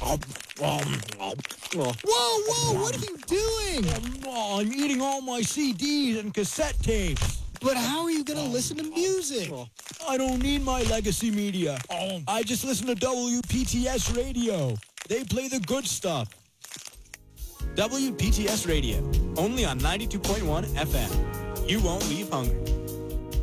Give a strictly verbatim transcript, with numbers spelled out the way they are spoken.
Whoa, whoa, what are you doing? Oh, I'm eating all my C Ds and cassette tapes. But how are you going to listen to music? I don't need my legacy media. I just listen to W P T S Radio. They play the good stuff. W P T S Radio, only on ninety-two point one F M. You won't leave hungry.